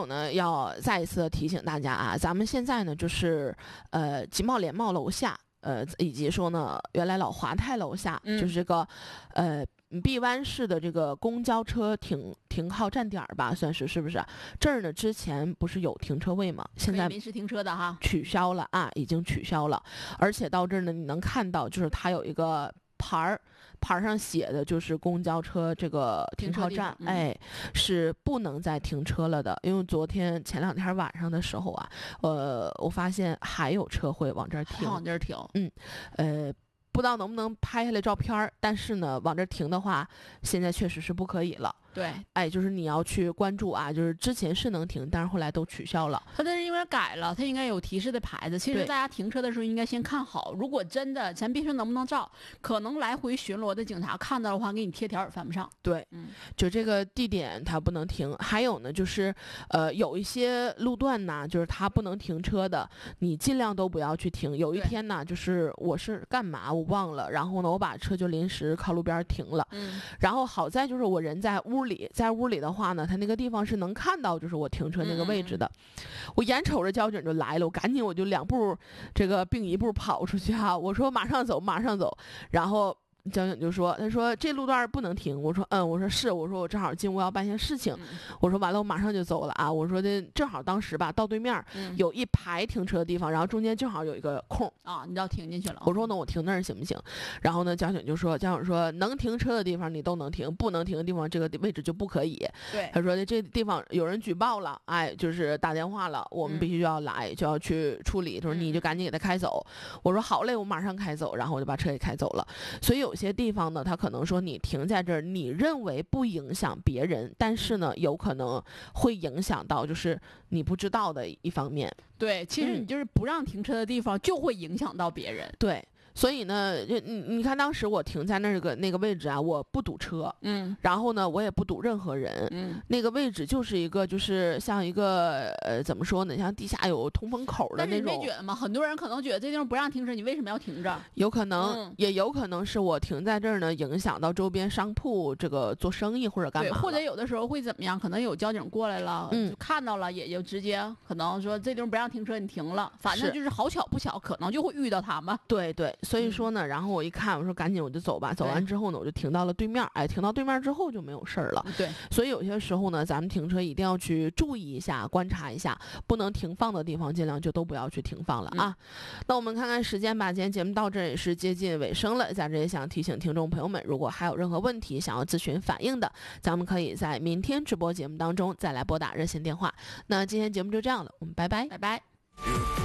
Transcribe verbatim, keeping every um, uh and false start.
有呢，要再一次提醒大家啊，咱们现在呢就是呃集贸联贸楼下，呃以及说呢原来老华泰楼下， 嗯、 就是这个呃碧湾市的这个公交车停停靠站点吧，算是是不是？这儿呢之前不是有停车位吗？现在临时停车的哈， 取消了啊，已经取消了。而且到这儿呢，你能看到就是它有一个牌儿。牌上写的就是公交车这个停靠站， 嗯、 哎，是不能再停车了的。因为昨天前两天晚上的时候啊，呃，我发现还有车会往这儿停， 往这儿停， 嗯，呃。不知道能不能拍下来照片儿，但是呢，往这停的话，现在确实是不可以了。 对， 哎，就是你要去关注啊，就是之前是能停，但是后来都取消了。 它这是因为改了，它应该有提示的牌子。其实大家停车的时候应该先看好，如果真的咱别说能不能照，可能来回巡逻的警察看到的话，给你贴条也犯不上。 对， 嗯， 就这个地点它不能停。还有呢，就是呃，有一些路段呢，就是它不能停车的，你尽量都不要去停。有一天呢，就是我是干嘛我忘了，然后呢，我把车就临时靠路边停了。 嗯， 然后好在就是我人在屋里，在屋里的话呢，它那个地方是能看到就是我停车那个位置的。嗯、我眼瞅着交警就来了，我赶紧我就两步这个并一步跑出去啊！我说马上走，马上走，然后。交警就说：“他说这路段不能停。”我说：“嗯，我说是，我说我正好进屋要办些事情。嗯”我说完了，我马上就走了啊！我说的正好当时吧，到对面、嗯、有一排停车的地方，然后中间正好有一个空啊，你要停进去了。 我说那我停那儿行不行？然后呢，交警就说：“交警说能停车的地方你都能停，不能停的地方这个位置就不可以。” 对， 他说的这地方有人举报了，哎，就是打电话了，我们必须就要来，嗯、就要去处理。他说你就赶紧给他开走。嗯、我说好嘞，我马上开走，然后我就把车给开走了。所以有些地方呢，他可能说你停在这儿，你认为不影响别人，但是呢，有可能会影响到就是你不知道的一方面。 对，其实你就是不让停车的地方，就会影响到别人。 嗯、对。所以呢，就你你看，当时我停在那个那个位置啊，我不堵车， 嗯， 然后呢，我也不堵任何人， 嗯， 那个位置就是一个就是像一个呃怎么说呢，像地下有通风口的那种。 但是你没觉得吗？很多人可能觉得这地方不让停车，你为什么要停这儿？ 有可能， 嗯、 也有可能是我停在这儿呢，影响到周边商铺这个做生意或者干嘛。 对，或者有的时候会怎么样？可能有交警过来了， 嗯， 就看到了，也就直接可能说这地方不让停车，你停了。反正就是好巧不巧，可能就会遇到他们。 对对，所以说呢，然后。然后我一看，我说赶紧我就走吧。走完之后呢，我就停到了对面。哎，停到对面之后就没有事儿了。 对， 所以有些时候呢，咱们停车一定要去注意一下，观察一下，不能停放的地方尽量就都不要去停放了啊。嗯、那我们看看时间吧，今天节目到这也是接近尾声了。在这也想提醒听众朋友们，如果还有任何问题想要咨询反映的，咱们可以在明天直播节目当中再来拨打热线电话。那今天节目就这样了，我们拜拜， 拜拜。